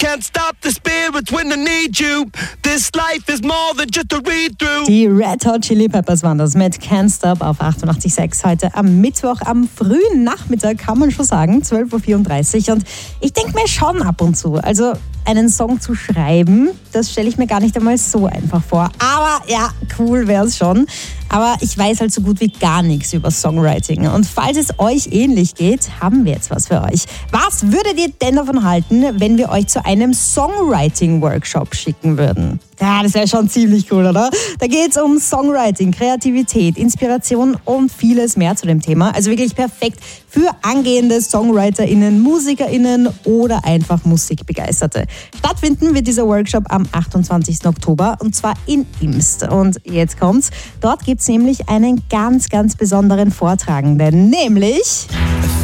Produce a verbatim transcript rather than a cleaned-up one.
Can't stop the spirits when I need you. This life is more than just a read-through. Die Red Hot Chili Peppers waren das mit Can't Stop auf achtundachtzig Komma sechs heute am Mittwoch, am frühen Nachmittag, kann man schon sagen, zwölf Uhr vierunddreißig. Und ich denke mir schon ab und zu, also einen Song zu schreiben, das stelle ich mir gar nicht einmal so einfach vor. Aber ja, cool wäre es schon. Aber ich weiß halt so gut wie gar nichts über Songwriting. Und falls es euch ähnlich geht, haben wir jetzt was für euch. Was würdet ihr denn davon halten, wenn wir euch zu einem Songwriting-Workshop schicken würden? Ja, das wäre schon ziemlich cool, oder? Da geht es um Songwriting, Kreativität, Inspiration und vieles mehr zu dem Thema. Also wirklich perfekt für angehende SongwriterInnen, MusikerInnen oder einfach Musikbegeisterte. Stattfinden wird dieser Workshop am achtundzwanzigsten Oktober und zwar in Imst. Und jetzt kommt's. Dort gibt es nämlich einen ganz, ganz besonderen Vortragenden, nämlich